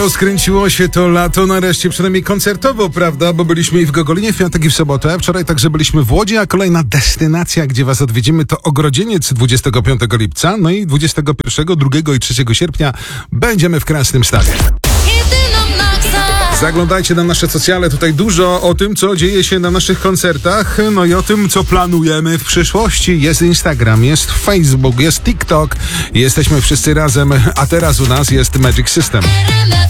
Rozkręciło się to lato nareszcie, przynajmniej koncertowo, prawda? Bo byliśmy i w Gogolinie w piątek i w sobotę. Wczoraj także byliśmy w Łodzi, a kolejna destynacja, gdzie was odwiedzimy, to Ogrodzieniec 25 lipca. No i 21, 2 i 3 sierpnia będziemy w Krasnym Stawie. Zaglądajcie na nasze socjale, tutaj dużo o tym, co dzieje się na naszych koncertach, no i o tym, co planujemy w przyszłości. Jest Instagram, jest Facebook, jest TikTok, jesteśmy wszyscy razem, a teraz u nas jest Magic System.